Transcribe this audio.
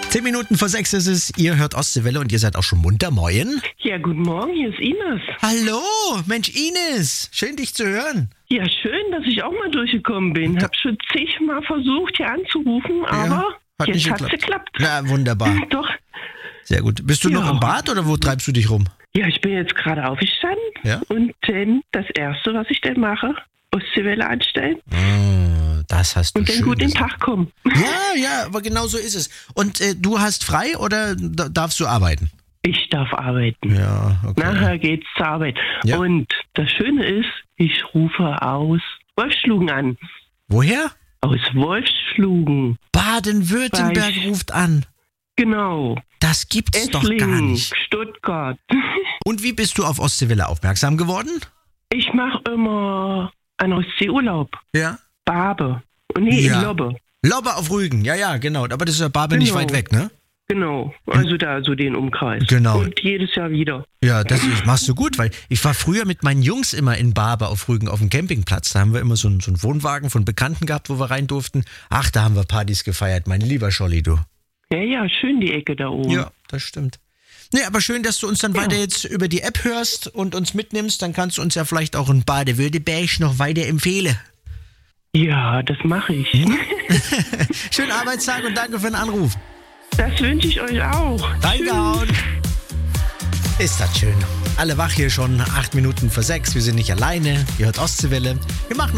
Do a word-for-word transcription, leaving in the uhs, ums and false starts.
Zehn Minuten vor sechs ist es, ihr hört Ostseewelle und ihr seid auch schon munter. Moin. Ja, guten Morgen, hier ist Ines. Hallo, Mensch Ines, schön dich zu hören. Ja, schön, dass ich auch mal durchgekommen bin. Hab schon zigmal versucht, hier anzurufen, aber hat jetzt nicht hat's geklappt. geklappt. Na, wunderbar. Doch. Sehr gut. Bist du Ja. noch im Bad oder wo treibst du dich rum? Ja, ich bin jetzt gerade aufgestanden Ja? und dann das Erste, was ich dann mache, Ostseewelle anstellen Ah, das hast du und dann schön gut in den gesagt. Tag kommen. Ja, ja, aber genau so ist es. Und äh, du hast frei oder da- darfst du arbeiten? Ich darf arbeiten. Ja, okay. Nachher geht's zur Arbeit. Ja. Und das Schöne ist, ich rufe aus Wolfsschlugen an. Woher? Aus Wolfsschlugen. Baden-Württemberg Weil- ruft an. Genau. Das gibt's doch gar Esslingen, nicht. Stuttgart. Und wie bist du auf Ostseewelle aufmerksam geworden? Ich mache immer einen Ostseeurlaub. Ja. Barbe. Und nee, Ja. in Lobbe. Lobbe auf Rügen, ja, ja, genau. Aber das ist ja Barbe nicht Genau. weit weg, ne? Genau. Also da so den Umkreis. Genau. Und jedes Jahr wieder. Ja, das ist, machst du gut, weil ich war früher mit meinen Jungs immer in Barbe auf Rügen auf dem Campingplatz. Da haben wir immer so einen, so einen Wohnwagen von Bekannten gehabt, wo wir rein durften. Ach, da haben wir Partys gefeiert, mein lieber Scholli, du. Ja, ja, schön die Ecke da oben. Ja, das stimmt. Nee, aber schön, dass du uns dann Ja. weiter jetzt über die App hörst und uns mitnimmst. Dann kannst du uns ja vielleicht auch in Baden-Württemberg noch weiter empfehlen. Ja, das mache ich. Hm? Schönen Arbeitstag und danke für den Anruf. Das wünsche ich euch auch. Reingehauen. Ist das schön. Alle wach hier schon, acht Minuten vor sechs. Wir sind nicht alleine. Ihr hört Ostseewelle. Wir machen